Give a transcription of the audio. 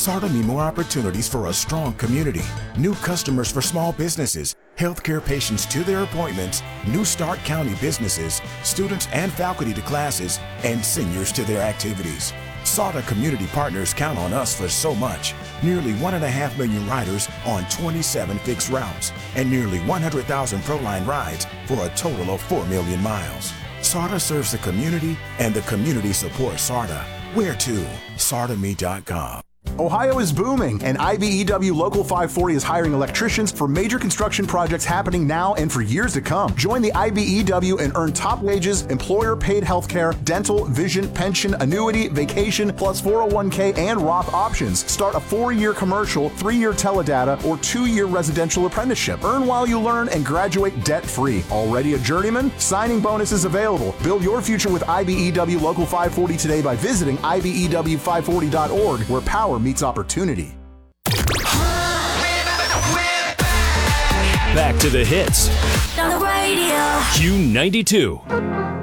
SARTA means more opportunities for a strong community, new customers for small businesses, healthcare patients to their appointments, new Stark County businesses, students and faculty to classes, and seniors to their activities. SARTA community partners count on us for so much. Nearly 1.5 million riders on 27 fixed routes, and nearly 100,000 ProLine rides for a total of 4 million miles. SARTA serves the community, and the community supports SARTA. Where to? SARTAMe.com. Ohio is booming, and IBEW Local 540 is hiring electricians for major construction projects happening now and for years to come. Join the IBEW and earn top wages, employer-paid health care, dental, vision, pension, annuity, vacation, plus 401k and Roth options. Start a 4-year commercial, 3-year teledata, or 2-year residential apprenticeship. Earn while you learn and graduate debt-free. Already a journeyman? Signing bonuses available. Build your future with IBEW Local 540 today by visiting IBEW540.org, where power meets opportunity. Back to the hits. On the radio. Q92.